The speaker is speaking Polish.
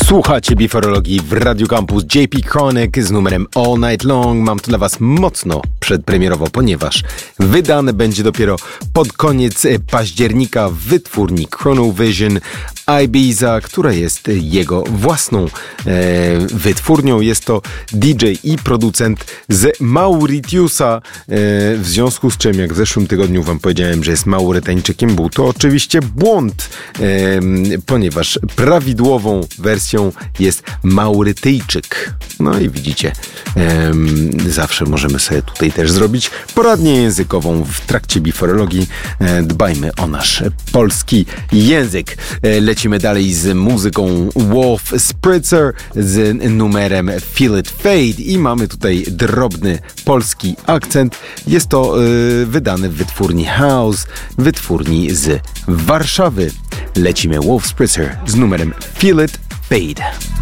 Słuchacie Biforologii w Radio Campus. JP Chronic z numerem All Night Long. Mam tu dla Was mocno przedpremierowo, ponieważ wydane będzie dopiero pod koniec października w wytwórni Chronovision Ibiza, która jest jego własną wytwórnią. Jest to DJ i producent z Mauritiusa, w związku z czym jak w zeszłym tygodniu Wam powiedziałem, że jest Maurytańczykiem, był to oczywiście błąd, ponieważ prawidłową wersją jest Maurytyjczyk. No i widzicie, zawsze możemy sobie tutaj też zrobić poradnię językową w trakcie biforologii. Dbajmy o nasz polski język. Lecimy dalej z muzyką Wolf Spritzer z numerem Feel It Fade i mamy tutaj drobny polski akcent. Jest to wydane w wytwórni House, wytwórni z Warszawy. Lecimy Wolf Spritzer z numerem Feel It Fade.